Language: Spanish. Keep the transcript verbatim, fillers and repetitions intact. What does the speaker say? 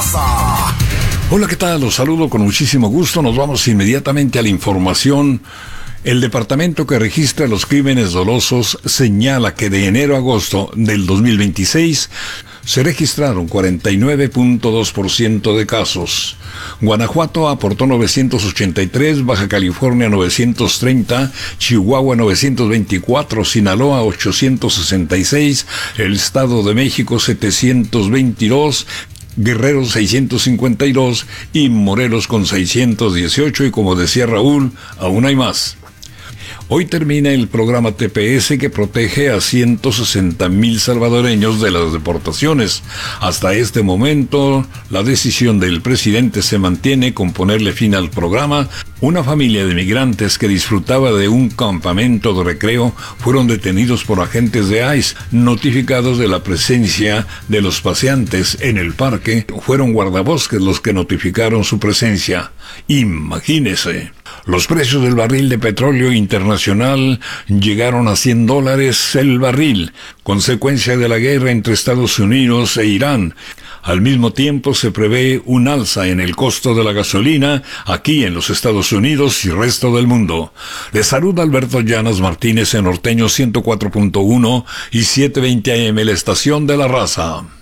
raza. Hola, ¿qué tal? Los saludo con muchísimo gusto. Nos vamos inmediatamente a la información. El departamento que registra los crímenes dolosos señala que de enero a agosto del dos mil veintiséis se registraron cuarenta y nueve punto dos por ciento de casos. Guanajuato aportó novecientos ochenta y tres, Baja California novecientos treinta, Chihuahua novecientos veinticuatro, Sinaloa ochocientos sesenta y seis, el Estado de México setecientos veintidós, Guerrero seiscientos cincuenta y dos y Morelos con seiscientos dieciocho, y como decía Raúl, aún hay más. Hoy termina el programa T P S que protege a ciento sesenta mil salvadoreños de las deportaciones. Hasta este momento, la decisión del presidente se mantiene con ponerle fin al programa. Una familia de migrantes que disfrutaba de un campamento de recreo fueron detenidos por agentes de ICE. Notificados de la presencia de los paseantes en el parque, fueron guardabosques los que notificaron su presencia. Imagínese. Los precios del barril de petróleo internacional llegaron a cien dólares el barril, consecuencia de la guerra entre Estados Unidos e Irán. Al mismo tiempo se prevé un alza en el costo de la gasolina aquí en los Estados Unidos y resto del mundo. Les saluda Alberto Llanas Martínez en Norteño ciento cuatro punto uno y setecientos veinte A M, la estación de la raza.